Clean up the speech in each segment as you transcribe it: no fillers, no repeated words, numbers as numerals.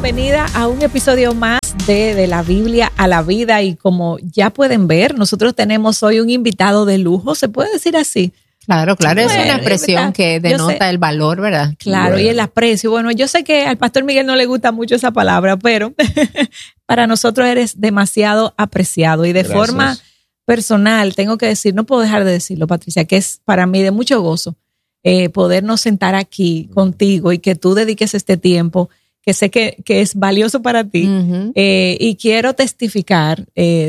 bienvenida a un episodio más de la Biblia a la vida. Y como ya pueden ver, nosotros tenemos hoy un invitado de lujo, ¿se puede decir así? Claro, Bueno, es una expresión que denota el valor, ¿verdad? Claro, y el aprecio. Bueno, yo sé que al pastor Miguel no le gusta mucho esa palabra, pero para nosotros eres demasiado apreciado. Y de forma personal, tengo que decir, no puedo dejar de decirlo, Patricia, que es para mí de mucho gozo podernos sentar aquí contigo y que tú dediques este tiempo, que sé que es valioso para ti. Y quiero testificar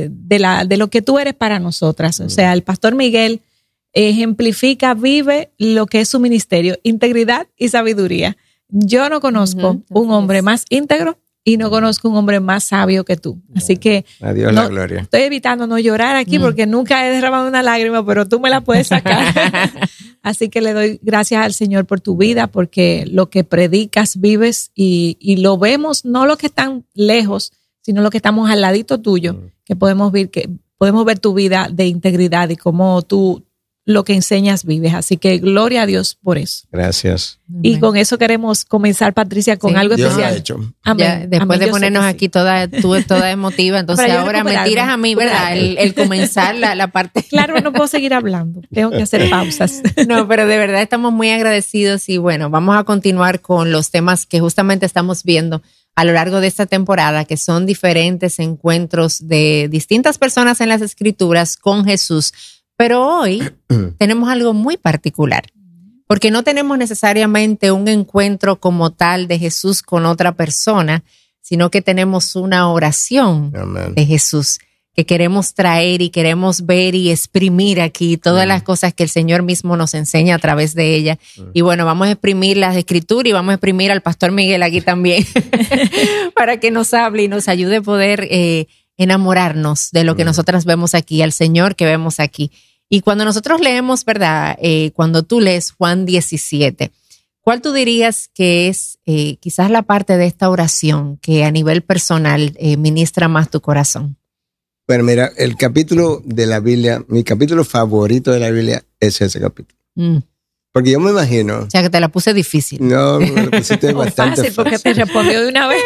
de lo que tú eres para nosotras. O sea, el pastor Miguel ejemplifica, vive lo que es su ministerio, integridad y sabiduría. Yo no conozco un hombre más íntegro y no conozco un hombre más sabio que tú. Así que adiós la gloria. Estoy evitando no llorar aquí porque nunca he derramado una lágrima, pero tú me la puedes sacar. Así que le doy gracias al Señor por tu vida, porque lo que predicas, vives y lo vemos, no los que están lejos, sino los que estamos al ladito tuyo, que podemos ver tu vida de integridad y cómo tú lo que enseñas vives. Así que gloria a Dios por eso. Gracias. Y con eso queremos comenzar, Patricia, con algo Dios especial. lo ha hecho. Amén. Ya, después de ponernos aquí toda emotiva, entonces ahora me tiras a mí, ¿verdad? El comenzar la parte. Claro, no puedo seguir hablando. Tengo que hacer pausas. No, pero de verdad estamos muy agradecidos y bueno, vamos a continuar con los temas que justamente estamos viendo a lo largo de esta temporada, que son diferentes encuentros de distintas personas en las Escrituras con Jesús. Pero hoy tenemos algo muy particular, porque no tenemos necesariamente un encuentro como tal de Jesús con otra persona, sino que tenemos una oración de Jesús que queremos traer y queremos ver y exprimir aquí todas las cosas que el Señor mismo nos enseña a través de ella. Y bueno, vamos a exprimir las Escrituras y vamos a exprimir al pastor Miguel aquí también para que nos hable y nos ayude a poder enamorarnos de lo que nosotras vemos aquí, al Señor que vemos aquí. Y cuando nosotros leemos, ¿verdad? Cuando tú lees Juan 17, ¿cuál tú dirías que es quizás la parte de esta oración que a nivel personal ministra más tu corazón? Bueno, mira, el capítulo de la Biblia, mi capítulo favorito de la Biblia es ese capítulo. Porque yo me imagino... O sea, que te la puse difícil. No, me lo pusiste bastante fácil. Porque te respondió de una vez.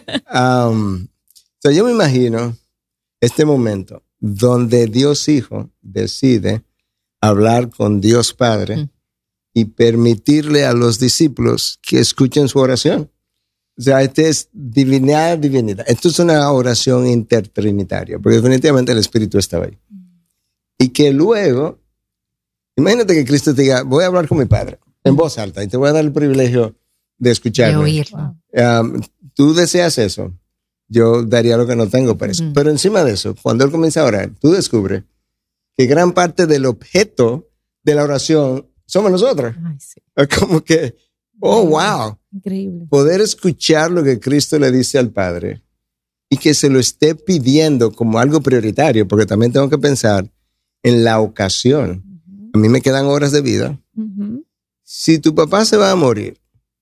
Yo me imagino este momento donde Dios Hijo decide hablar con Dios Padre y permitirle a los discípulos que escuchen su oración. O sea, este es divinidad. Esto es una oración intertrinitaria, porque definitivamente el Espíritu estaba ahí. Y que luego, imagínate que Cristo te diga, voy a hablar con mi Padre en voz alta y te voy a dar el privilegio de escucharme. De oírlo. ¿Tú deseas eso? Yo daría lo que no tengo para eso. Pero encima de eso, cuando Él comienza a orar, tú descubres que gran parte del objeto de la oración somos nosotros. Ay, sí. Como que, oh, wow. Increíble. Poder escuchar lo que Cristo le dice al Padre y que se lo esté pidiendo como algo prioritario, porque también tengo que pensar en la ocasión. A mí me quedan horas de vida. Si tu papá se va a morir,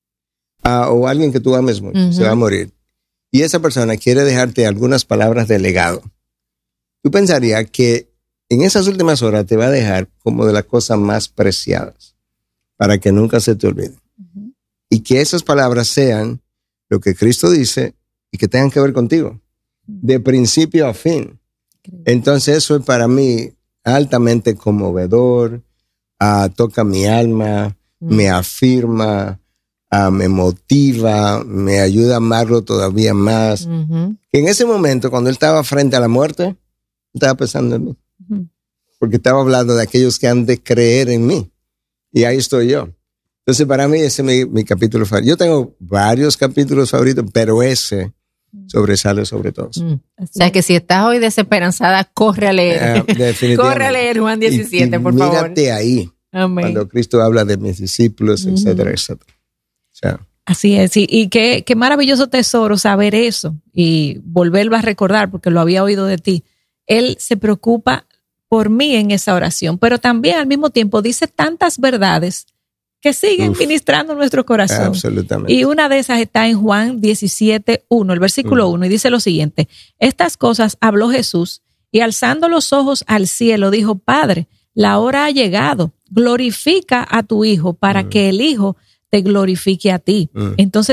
o alguien que tú ames mucho se va a morir, y esa persona quiere dejarte algunas palabras de legado, tú pensarías que en esas últimas horas te va a dejar como de las cosas más preciadas para que nunca se te olvide. Y que esas palabras sean lo que Cristo dice y que tengan que ver contigo, de principio a fin. Entonces eso es para mí altamente conmovedor, toca mi alma, me afirma, me motiva, me ayuda a amarlo todavía más. Que en ese momento, cuando él estaba frente a la muerte, estaba pensando en mí. Porque estaba hablando de aquellos que han de creer en mí. Y ahí estoy yo. Entonces, para mí, ese es mi capítulo favorito. Yo tengo varios capítulos favoritos, pero ese sobresale sobre todos. O sea, que si estás hoy desesperanzada, corre a leer. Corre a leer Juan 17, por favor. Mírate ahí. Amén. Cuando Cristo habla de mis discípulos, etcétera, etcétera. O sea, así es, y qué maravilloso tesoro saber eso y volverlo a recordar, porque lo había oído de ti. Él se preocupa por mí en esa oración, pero también al mismo tiempo dice tantas verdades que siguen ministrando nuestro corazón. Absolutamente. Y una de esas está en Juan 17:1, el versículo 1, y dice lo siguiente: estas cosas habló Jesús, y alzando los ojos al cielo dijo, Padre, la hora ha llegado, glorifica a tu Hijo para que el Hijo te glorifique a ti. Entonces,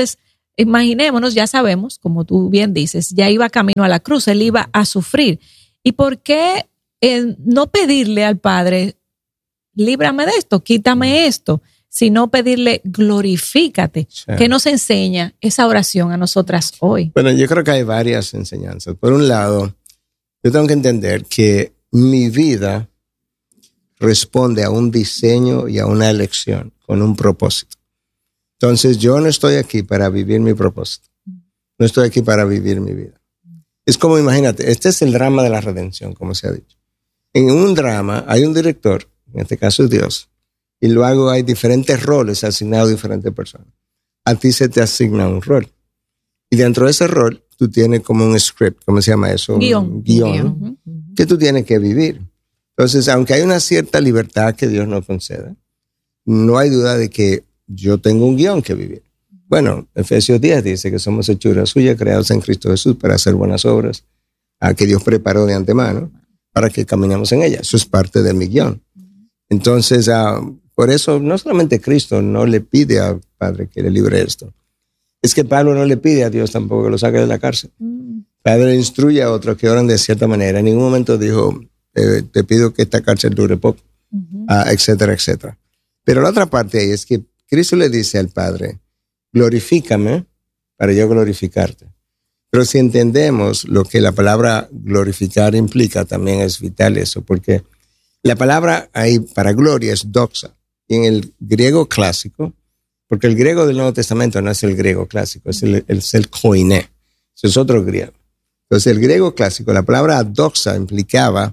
imaginémonos, ya sabemos, como tú bien dices, ya iba camino a la cruz, él iba a sufrir. ¿Y por qué no pedirle al Padre, líbrame de esto, quítame esto, sino pedirle, glorifícate? Sí. ¿Qué nos enseña esa oración a nosotras hoy? Bueno, yo creo que hay varias enseñanzas. Por un lado, yo tengo que entender que mi vida responde a un diseño y a una elección con un propósito. Entonces, yo no estoy aquí para vivir mi propósito. No estoy aquí para vivir mi vida. Es como, imagínate, este es el drama de la redención, como se ha dicho. En un drama hay un director, en este caso es Dios, y luego hay diferentes roles asignados a diferentes personas. A ti se te asigna un rol. Y dentro de ese rol, tú tienes como un script, ¿cómo se llama eso? Un guión que tú tienes que vivir. Entonces, aunque hay una cierta libertad que Dios nos conceda, no hay duda de que yo tengo un guión que vivir. Bueno, Efesios 10 dice que somos hechuras suyas, creados en Cristo Jesús para hacer buenas obras, que Dios preparó de antemano para que caminemos en ellas. Eso es parte de mi guión. Entonces, por eso no solamente Cristo no le pide al Padre que le libre esto. Es que Pablo no le pide a Dios tampoco que lo saque de la cárcel. Padre instruye a otros que oran de cierta manera. En ningún momento dijo, te pido que esta cárcel dure poco, etcétera, etcétera. Pero la otra parte ahí es que Cristo le dice al Padre, glorifícame para yo glorificarte. Pero si entendemos lo que la palabra glorificar implica, también es vital eso, porque la palabra ahí para gloria es doxa. Y en el griego clásico, porque el griego del Nuevo Testamento no es el griego clásico, es el koiné. Eso es otro griego. Entonces, el griego clásico, la palabra doxa implicaba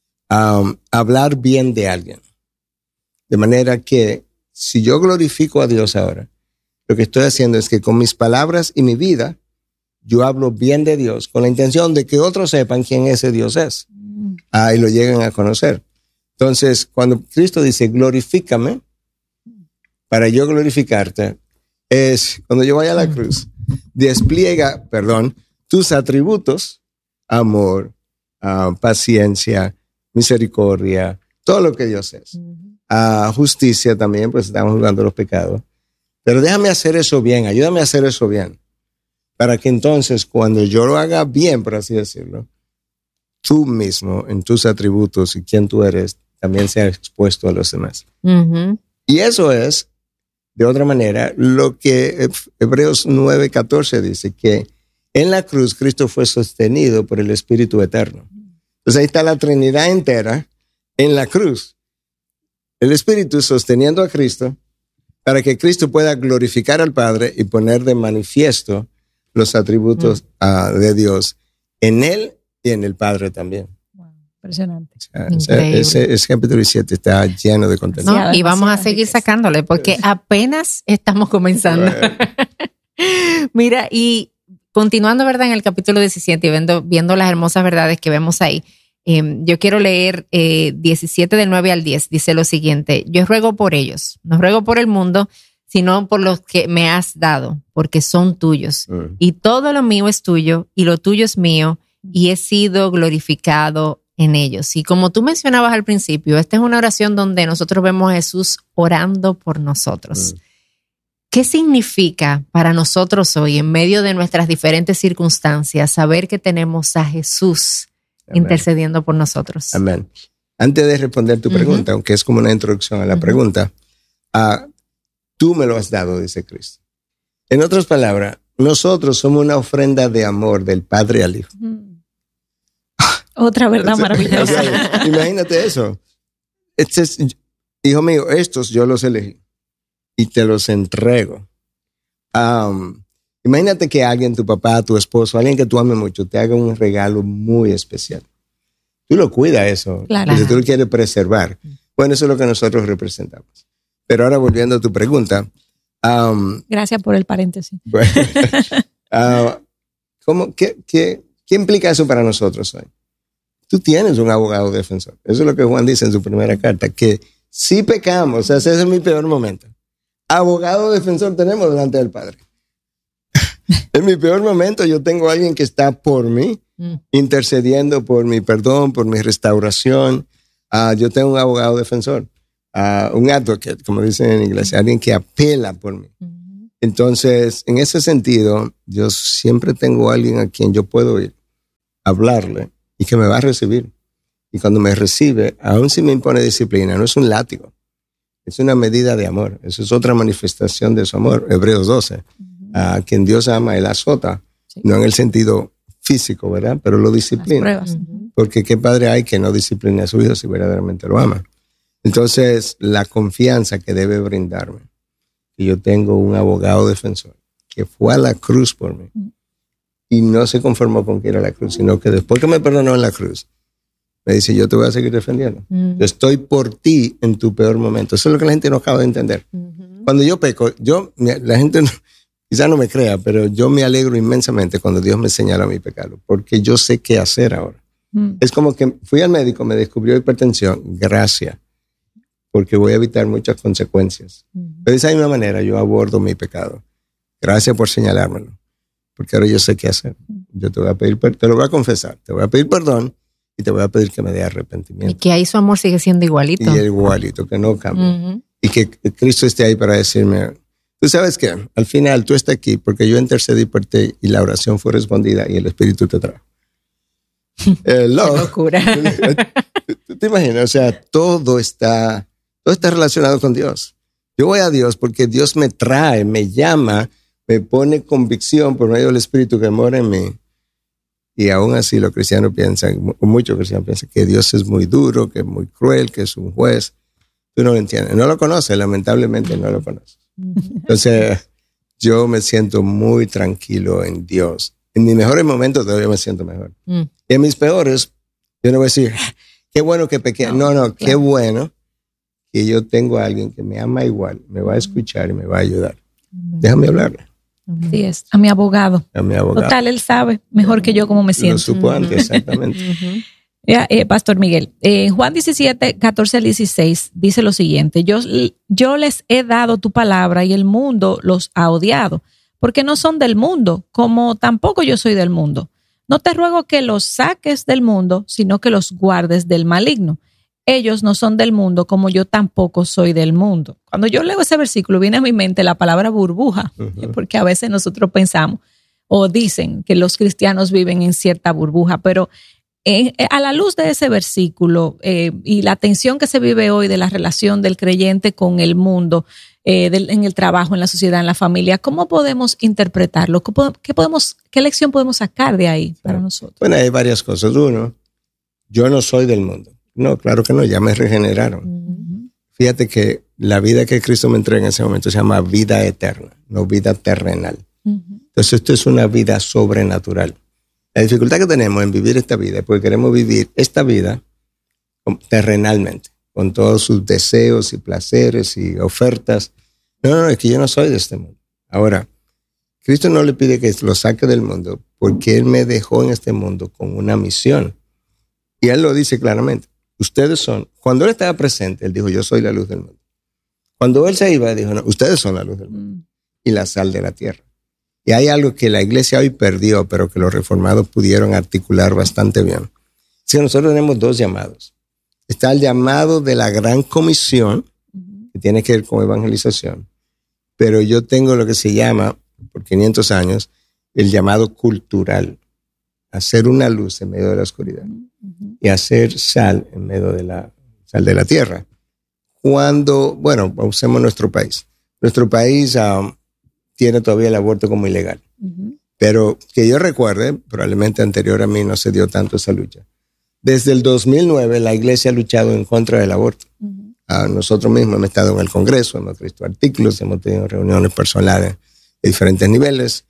hablar bien de alguien. De manera que si yo glorifico a Dios ahora, lo que estoy haciendo es que con mis palabras y mi vida, yo hablo bien de Dios con la intención de que otros sepan quién ese Dios es y lo lleguen a conocer. Entonces, cuando Cristo dice glorifícame para yo glorificarte, es cuando yo vaya a la cruz, despliega, tus atributos, amor, paciencia, misericordia, todo lo que Dios es. Justicia también, pues estamos juzgando los pecados. Pero déjame hacer eso bien, ayúdame a hacer eso bien. Para que entonces, cuando yo lo haga bien, por así decirlo, tú mismo, en tus atributos y quién tú eres, también seas expuesto a los demás. Y eso es, de otra manera, lo que Hebreos 9:14 dice, que en la cruz Cristo fue sostenido por el Espíritu Eterno. Entonces ahí está la Trinidad entera en la cruz. El Espíritu sosteniendo a Cristo para que Cristo pueda glorificar al Padre y poner de manifiesto los atributos de Dios en Él y en el Padre también. Wow, impresionante. Ese capítulo 17 está lleno de contenido. No, y vamos a seguir sacándole porque apenas estamos comenzando. Mira, y continuando, ¿verdad? En el capítulo 17 y viendo las hermosas verdades que vemos ahí, yo quiero leer 17 del 9 al 10. Dice lo siguiente: yo ruego por ellos, no ruego por el mundo, sino por los que me has dado, porque son tuyos. Y todo lo mío es tuyo, y lo tuyo es mío, y he sido glorificado en ellos. Y como tú mencionabas al principio, esta es una oración donde nosotros vemos a Jesús orando por nosotros. ¿Qué significa para nosotros hoy, en medio de nuestras diferentes circunstancias, saber que tenemos a Jesús intercediendo por nosotros? Amén. Antes de responder tu pregunta, aunque es como una introducción a la pregunta, tú me lo has dado, dice Cristo. En otras palabras, nosotros somos una ofrenda de amor del Padre al Hijo. Otra verdad maravillosa. O sea, imagínate eso. Hijo mío, estos yo los elegí y te los entrego. Imagínate que alguien, tu papá, tu esposo, alguien que tú ames mucho, te haga un regalo muy especial. Tú lo cuidas eso. Claro. Tú lo quieres preservar. Bueno, eso es lo que nosotros representamos. Pero ahora volviendo a tu pregunta. Gracias por el paréntesis. Bueno, ¿qué implica eso para nosotros hoy? Tú tienes un abogado defensor. Eso es lo que Juan dice en su primera carta, que si pecamos, o sea, ese es mi peor momento. Abogado defensor tenemos delante del Padre. En mi peor momento yo tengo a alguien que está por mí, intercediendo por mi perdón, por mi restauración. Yo tengo un abogado defensor, un advocate, como dicen en inglés, alguien que apela por mí. Entonces, en ese sentido, yo siempre tengo a alguien a quien yo puedo ir, hablarle y que me va a recibir. Y cuando me recibe, aun si me impone disciplina, no es un látigo, es una medida de amor. Eso es otra manifestación de su amor. Hebreos 12. A quien Dios ama, Él azota. Sí. No en el sentido físico, ¿verdad? Pero lo disciplina. Porque qué padre hay que no discipline a su hijo si verdaderamente lo ama. Entonces, la confianza que debe brindarme. Y yo tengo un abogado defensor que fue a la cruz por mí. Y no se conformó con que ir a la cruz, sino que después que me perdonó en la cruz, me dice, yo te voy a seguir defendiendo. Yo estoy por ti en tu peor momento. Eso es lo que la gente no acaba de entender. Cuando yo peco, la gente quizás no me crea, pero yo me alegro inmensamente cuando Dios me señala mi pecado, porque yo sé qué hacer ahora. Es como que fui al médico, me descubrió hipertensión, gracias, porque voy a evitar muchas consecuencias. Pero de esa misma manera yo abordo mi pecado. Gracias por señalármelo, porque ahora yo sé qué hacer. Yo te voy a pedir, te lo voy a confesar, te voy a pedir perdón, y te voy a pedir que me dé arrepentimiento. Y que ahí su amor sigue siendo igualito. Y igualito, que no cambie. Y que Cristo esté ahí para decirme, tú sabes que al final tú estás aquí porque yo intercedí por ti y la oración fue respondida y el Espíritu te trajo. Qué locura. ¿Tú te imaginas? O sea, todo está relacionado con Dios. Yo voy a Dios porque Dios me trae, me llama, me pone convicción por medio del Espíritu que mora en mí. Y aún así los cristianos piensan, muchos cristianos piensan que Dios es muy duro, que es muy cruel, que es un juez. Tú no lo entiendes. No lo conoces, lamentablemente no lo conoces. Entonces, yo me siento muy tranquilo en Dios. En mis mejores momentos todavía me siento mejor. Y en mis peores, yo no voy a decir, qué bueno que pequé. No, claro. Qué bueno que yo tengo a alguien que me ama igual, me va a escuchar y me va a ayudar. Déjame hablarle. Así es, a mi abogado. A mi abogado. Total, él sabe mejor que yo cómo me siento. Lo supo antes, exactamente. Pastor Miguel, Juan 17, 14 al 16 dice lo siguiente: yo les he dado tu palabra y el mundo los ha odiado, porque no son del mundo, como tampoco yo soy del mundo. No te ruego que los saques del mundo, sino que los guardes del maligno. Ellos no son del mundo, como yo tampoco soy del mundo. Cuando yo leo ese versículo, viene a mi mente la palabra burbuja, porque a veces nosotros pensamos o dicen que los cristianos viven en cierta burbuja, pero a la luz de ese versículo y la tensión que se vive hoy de la relación del creyente con el mundo, en el trabajo, en la sociedad, en la familia, ¿cómo podemos interpretarlo? ¿Qué lección podemos sacar de ahí para nosotros? Bueno, hay varias cosas. Uno, yo no soy del mundo. No, claro que no, ya me regeneraron. Fíjate que la vida que Cristo me entrega en ese momento se llama vida eterna, no vida terrenal. Entonces esto es una vida sobrenatural. La dificultad que tenemos en vivir esta vida es porque queremos vivir esta vida terrenalmente, con todos sus deseos y placeres y ofertas. No, es que yo no soy de este mundo. Ahora, Cristo no le pide que lo saque del mundo porque Él me dejó en este mundo con una misión. Y Él lo dice claramente. Ustedes son, cuando Él estaba presente, Él dijo, yo soy la luz del mundo. Cuando Él se iba, dijo, no, ustedes son la luz del mundo y la sal de la tierra. Y hay algo que la iglesia hoy perdió, pero que los reformados pudieron articular bastante bien. Es que nosotros tenemos dos llamados. Está el llamado de la gran comisión, que tiene que ver con evangelización, pero yo tengo lo que se llama, por 500 años, el llamado cultural. Hacer una luz en medio de la oscuridad y hacer sal en medio de la sal de la tierra. Cuando, bueno, usemos nuestro país. Nuestro país tiene todavía el aborto como ilegal. Pero que yo recuerde, probablemente anterior a mí no se dio tanto esa lucha. Desde el 2009 la iglesia ha luchado en contra del aborto. Nosotros mismos hemos estado en el Congreso, hemos escrito artículos, hemos tenido reuniones personales de diferentes niveles.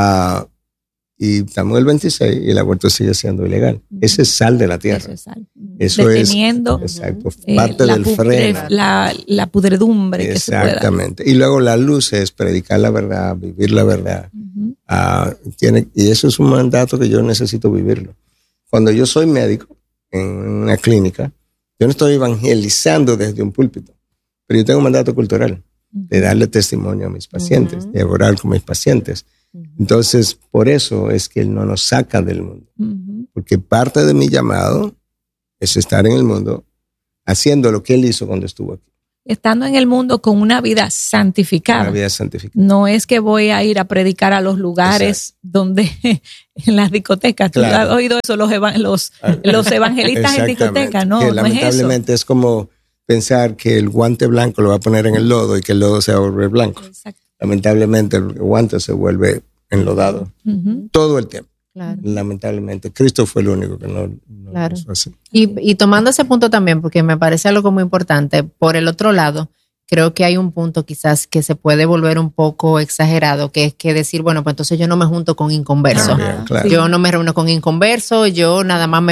Y estamos en el 26 y el aborto sigue siendo ilegal. Ese es sal de la tierra. Eso es sal. Eso deteniendo, es exacto, parte del freno. La pudredumbre que se pueda. Exactamente. Y luego la luz es predicar la verdad, vivir la verdad. Y eso es un mandato que yo necesito vivirlo. Cuando yo soy médico en una clínica, yo no estoy evangelizando desde un púlpito, pero yo tengo un mandato cultural de darle testimonio a mis pacientes, de orar con mis pacientes. Entonces, por eso es que Él no nos saca del mundo. Porque parte de mi llamado es estar en el mundo haciendo lo que Él hizo cuando estuvo aquí. estando en el mundo con una vida santificada. Una vida santificada. No es que voy a ir a predicar a los lugares donde, en las discotecas, tú has oído eso, los evangelistas en discotecas, no, que no lamentablemente es como pensar que el guante blanco lo va a poner en el lodo y que el lodo se va a volver blanco. Exacto. Lamentablemente el guante se vuelve enlodado todo el tiempo. Claro. Lamentablemente, Cristo fue el único que no claro. hizo así. Y tomando ese punto también, porque me parece algo muy importante, por el otro lado, creo que hay un punto quizás que se puede volver un poco exagerado, que es que decir, bueno, pues entonces yo no me junto con inconversos. Claro. Yo no me reúno con inconversos, yo nada más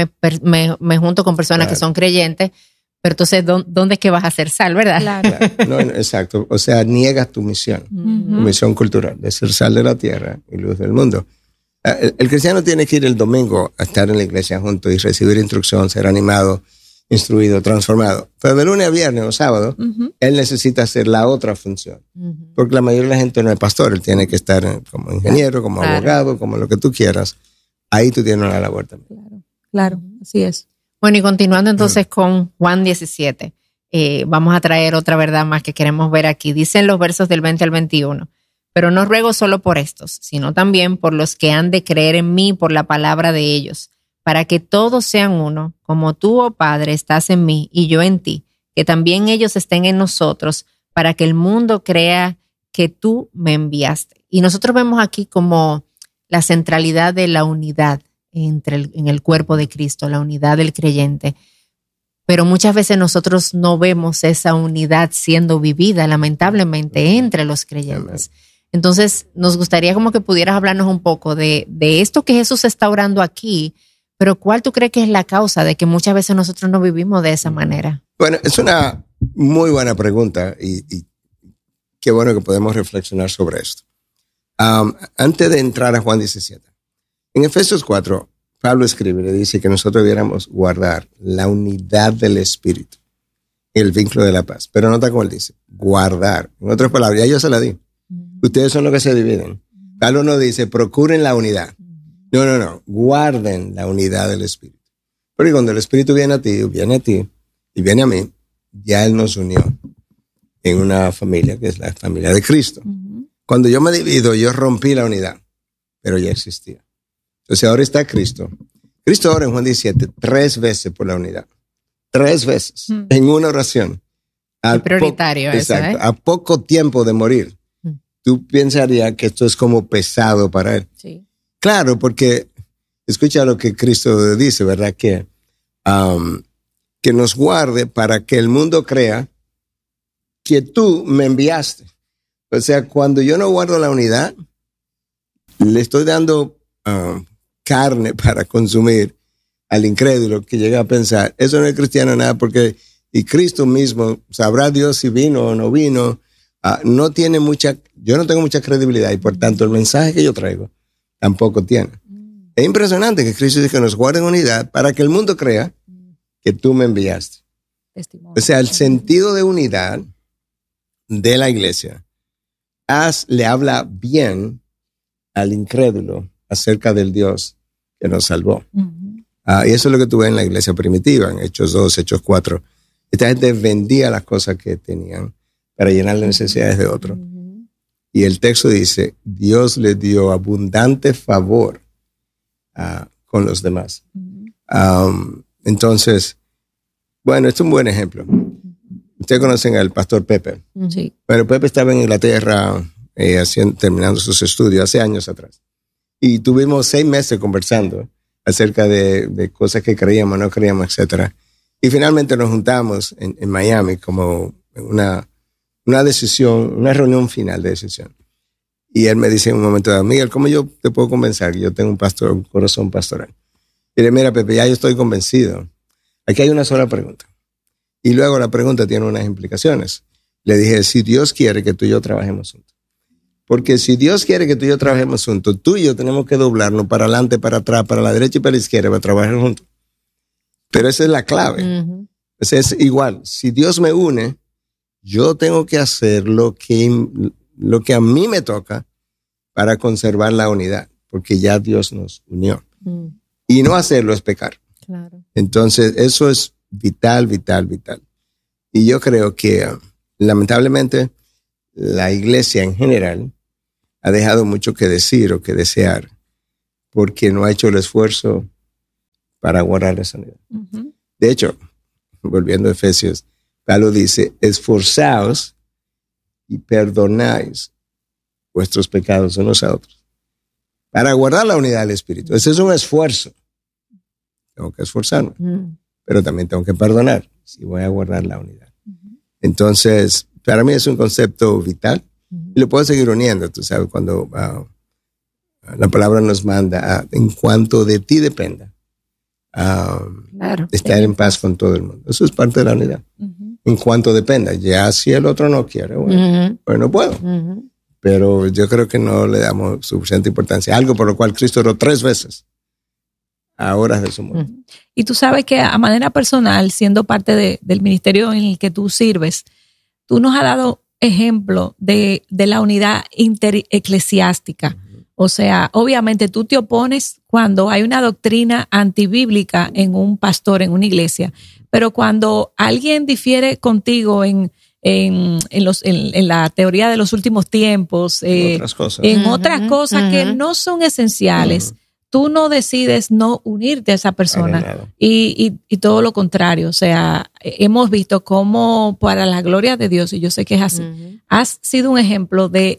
me junto con personas que son creyentes, pero entonces, ¿dónde es que vas a hacer sal, verdad? Claro. No, exacto. O sea, niegas tu misión, tu misión cultural, de ser sal de la tierra y luz del mundo. El cristiano tiene que ir el domingo a estar en la iglesia junto y recibir instrucción, ser animado, instruido, transformado. Pero de lunes a viernes o sábado, él necesita hacer la otra función. Porque la mayoría de la gente no es pastor, él tiene que estar como ingeniero, como abogado, como lo que tú quieras. Ahí tú tienes una labor también. Claro, así es. Bueno, y continuando entonces con Juan 17, vamos a traer otra verdad más que queremos ver aquí. Dicen los versos del 20 al 21. Pero no ruego solo por estos, sino también por los que han de creer en mí por la palabra de ellos, para que todos sean uno, como tú, oh Padre, estás en mí y yo en ti, que también ellos estén en nosotros, para que el mundo crea que tú me enviaste. Y nosotros vemos aquí como la centralidad de la unidad en el cuerpo de Cristo, la unidad del creyente. Pero muchas veces nosotros no vemos esa unidad siendo vivida, lamentablemente, entre los creyentes. Entonces, nos gustaría como que pudieras hablarnos un poco de esto que Jesús está orando aquí, pero ¿cuál tú crees que es la causa de que muchas veces nosotros no vivimos de esa manera? Bueno, es una muy buena pregunta y qué bueno que podemos reflexionar sobre esto. Antes de entrar a Juan 17, en Efesios 4, Pablo escribe, le dice que nosotros debiéramos guardar la unidad del Espíritu, el vínculo de la paz. Pero nota cómo él dice, guardar. En otras palabras, ya yo se la di. Ustedes son los que se dividen. Pablo no dice, procuren la unidad. No. Guarden la unidad del Espíritu. Porque cuando el Espíritu viene a ti y viene a mí, ya Él nos unió en una familia que es la familia de Cristo. Cuando yo me divido, yo rompí la unidad, pero ya existía. Entonces ahora está Cristo. Cristo ora en Juan 17 3 veces por la unidad. 3 veces en una oración. Es prioritario eso, exacto, a poco tiempo de morir. Tú pensarías que esto es como pesado para él. Sí. Claro, porque escucha lo que Cristo dice, ¿verdad? Que nos guarde para que el mundo crea que tú me enviaste. O sea, cuando yo no guardo la unidad, le estoy dando carne para consumir al incrédulo que llega a pensar, eso no es cristiano nada, porque y Cristo mismo, sabrá Dios si vino o no vino, no tiene yo no tengo mucha credibilidad y por tanto el mensaje que yo traigo tampoco tiene. Es impresionante que Cristo dice que nos guarde en unidad para que el mundo crea que tú me enviaste. Testimonio. O sea, el sentido de unidad de la iglesia le habla bien al incrédulo acerca del Dios que nos salvó. Y eso es lo que tú ves en la iglesia primitiva, en Hechos 2, Hechos 4. Esta gente vendía las cosas que tenían para llenar las necesidades de otros. Y el texto dice, Dios le dio abundante favor con los demás. Entonces, bueno, esto es un buen ejemplo. Ustedes conocen al pastor Pepe. Sí. Bueno, Pepe estaba en Inglaterra terminando sus estudios hace años atrás. Y tuvimos 6 meses conversando acerca de cosas que creíamos, no creíamos, etc. Y finalmente nos juntamos en Miami como una decisión, una reunión final de decisión. Y él me dice en un momento dado, Miguel, ¿cómo yo te puedo convencer que yo tengo un corazón pastoral? Y le mira, Pepe, ya yo estoy convencido. Aquí hay una sola pregunta. Y luego la pregunta tiene unas implicaciones. Le dije, si Dios quiere que tú y yo trabajemos juntos. Porque si Dios quiere que tú y yo trabajemos juntos, tú y yo tenemos que doblarnos para adelante, para atrás, para la derecha y para la izquierda para trabajar juntos. Pero esa es la clave. O sea, es igual. Si Dios me une, yo tengo que hacer lo que a mí me toca para conservar la unidad, porque ya Dios nos unió. Y no hacerlo es pecar. Claro. Entonces, eso es vital, vital, vital. Y yo creo que lamentablemente la iglesia en general ha dejado mucho que decir o que desear porque no ha hecho el esfuerzo para guardar esa unidad. Uh-huh. De hecho, volviendo a Efesios, Pablo dice, esforzaos y perdonáis vuestros pecados unos a otros para guardar la unidad del Espíritu. Ese es un esfuerzo. Tengo que esforzarme, pero también tengo que perdonar si voy a guardar la unidad. Uh-huh. Entonces, para mí es un concepto vital y lo puedo seguir uniendo. Tú sabes, cuando la palabra nos manda en cuanto de ti dependa, estar en paz con todo el mundo. Eso es parte de la unidad. Uh-huh. En cuanto dependa. Ya si el otro no quiere, bueno, pues no puedo. Uh-huh. Pero yo creo que no le damos suficiente importancia. Algo por lo cual Cristo oró 3 veces a horas de su muerte. Uh-huh. Y tú sabes que a manera personal, siendo parte del ministerio en el que tú sirves, tú nos has dado ejemplo de la unidad intereclesiástica. Uh-huh. O sea, obviamente tú te opones cuando hay una doctrina antibíblica en un pastor, en una iglesia, pero cuando alguien difiere contigo en la teoría de los últimos tiempos, en otras cosas que no son esenciales, tú no decides no unirte a esa persona y todo lo contrario. O sea, hemos visto cómo para la gloria de Dios, y yo sé que es así, has sido un ejemplo de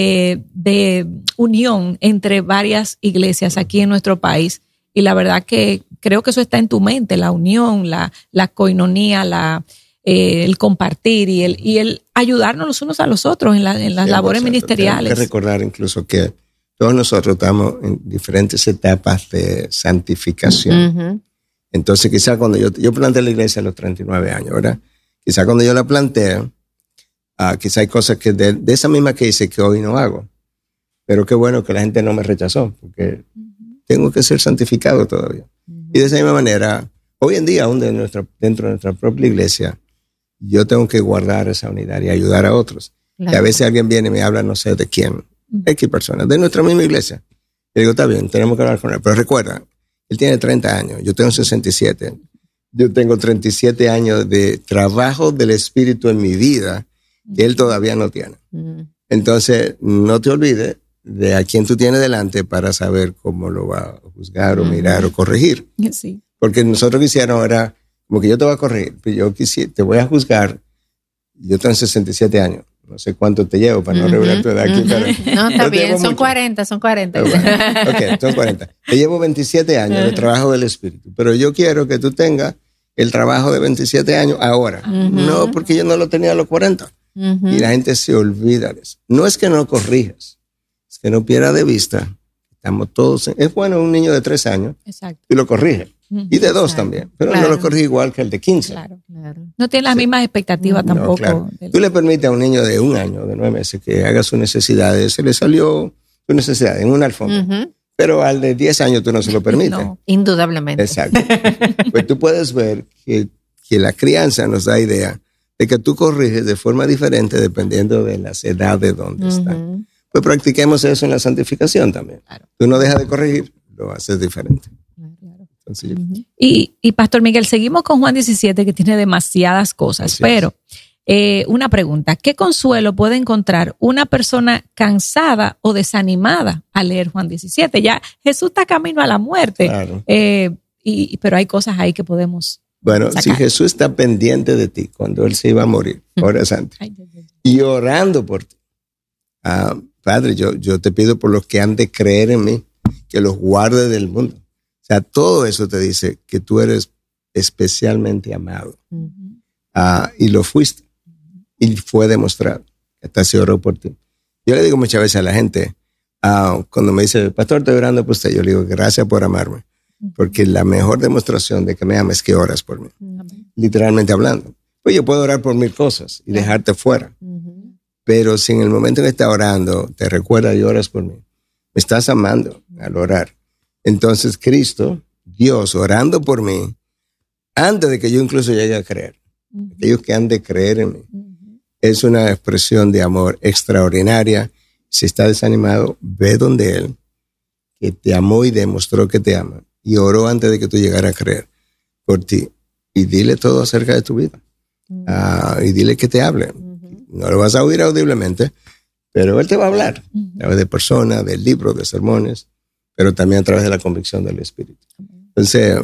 unión entre varias iglesias aquí en nuestro país, y la verdad que creo que eso está en tu mente, la unión, la coinonía, el compartir y el ayudarnos los unos a los otros en las labores ministeriales. Tengo que recordar incluso que todos nosotros estamos en diferentes etapas de santificación. Uh-huh. Entonces quizá cuando yo planté la iglesia a los 39 años, ¿verdad? Quizá cuando yo la planté, quizá hay cosas que de esa misma que hice que hoy no hago. Pero qué bueno que la gente no me rechazó, porque tengo que ser santificado todavía. Y de esa misma manera, hoy en día, aún dentro de nuestra propia iglesia, yo tengo que guardar esa unidad y ayudar a otros. Claro. Y a veces alguien viene y me habla, no sé de quién, X personas, de nuestra misma iglesia. Y digo, está bien, tenemos que hablar con él. Pero recuerda, él tiene 30 años, yo tengo 67. Yo tengo 37 años de trabajo del Espíritu en mi vida que él todavía no tiene. Entonces, no te olvides de a quién tú tienes delante para saber cómo lo va a juzgar o mirar o corregir. Sí. Porque nosotros quisiéramos era como que yo te voy a corregir, pero te voy a juzgar. Yo tengo 67 años. No sé cuánto te llevo para no revelar tu edad aquí. Pero, no, está bien, son 40. Pero bueno, ok, son 40. Te llevo 27 años de trabajo del Espíritu, pero yo quiero que tú tengas el trabajo de 27 años ahora. No, porque yo no lo tenía a los 40. Y la gente se olvida de eso. No es que no corrijas, es que no pierdas de vista. Estamos todos. Es bueno un niño de 3 años. Exacto. Y lo corrige. Y de 2 también. Pero no lo corrige igual que el de 15. Claro. No tiene las mismas expectativas tampoco. Claro. Tú le permites a un niño de 1 año, de 9 meses, que haga sus necesidades. Se le salió su necesidad en una alfombra. Pero al de 10 años tú no se lo permites. No, indudablemente. Exacto. Pues tú puedes ver que la crianza nos da idea de que tú corriges de forma diferente dependiendo de las edades donde están. Pues practiquemos eso en la santificación también. Claro. Tú no dejas de corregir, lo haces diferente. Claro. Entonces, y Pastor Miguel, seguimos con Juan 17, que tiene demasiadas cosas, pero una pregunta: ¿qué consuelo puede encontrar una persona cansada o desanimada al leer Juan 17? Ya Jesús está camino a la muerte, claro. Pero hay cosas ahí que podemos sacar. Si Jesús está pendiente de ti cuando Él se iba a morir, horas antes, y orando por ti, Padre, yo te pido por los que han de creer en mí, que los guarde del mundo. O sea, todo eso te dice que tú eres especialmente amado. Y lo fuiste. Y fue demostrado. Hasta se oró por ti. Yo le digo muchas veces a la gente, cuando me dice, pastor, estoy orando por usted, yo le digo, gracias por amarme. Porque la mejor demostración de que me amas es que oras por mí. Literalmente hablando. Pues yo puedo orar por 1000 cosas y dejarte fuera. Pero si en el momento en que estás orando te recuerdas y oras por mí, me estás amando al orar. Entonces Cristo, Dios, orando por mí, antes de que yo incluso llegue a creer, aquellos que han de creer en mí, es una expresión de amor extraordinaria. Si estás desanimado, ve donde Él, que te amó y demostró que te ama, y oró antes de que tú llegaras a creer por ti, y dile todo acerca de tu vida. Y dile que te hable. No lo vas a oír audiblemente, pero Él te va a hablar a través de personas, de libros, de sermones, pero también a través de la convicción del Espíritu. Entonces,